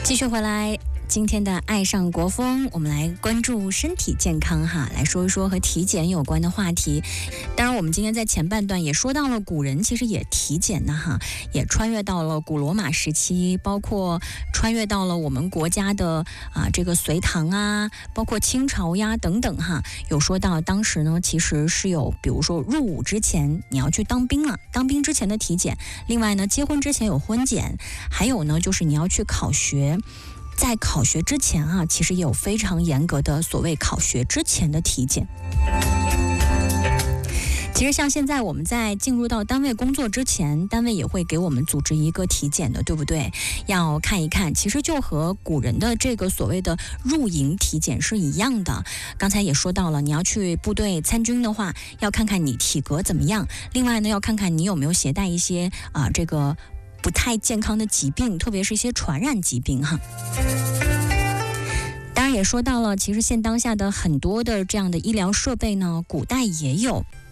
继续回来，今天的爱上国风，我们来关注身体健康哈，来说一说和体检有关的话题。当然，我们今天在前半段也说到了古人其实也体检的哈，也穿越到了古罗马时期，包括穿越到了我们国家的这个隋唐啊，包括清朝呀等等哈。有说到当时呢，其实是有，比如说入伍之前你要去当兵了，当兵之前的体检，另外呢，结婚之前有婚检，还有呢就是你要去考学。在考学之前啊，其实也有非常严格的所谓考学之前的体检。其实像现在我们在进入到单位工作之前，单位也会给我们组织一个体检的，对不对？要看一看，其实就和古人的这个所谓的入营体检是一样的。刚才也说到了，你要去部队参军的话，要看看你体格怎么样，另外呢，要看看你有没有携带一些这个不太健康的疾病，特别是一些传染疾病哈。当然也说到了，其实现当下的很多的这样的医疗设备呢，古代也有。